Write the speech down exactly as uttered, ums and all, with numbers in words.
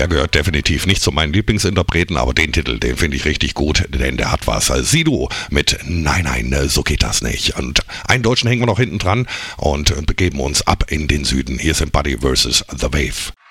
Der gehört definitiv nicht zu meinen Lieblingsinterpreten, aber den Titel, den finde ich richtig gut, denn der hat was. Sido mit Nein, nein, so geht das nicht. Und einen Deutschen hängen wir noch hinten dran und begeben uns ab in den Süden. Hier sind Buddy versus. The Wave.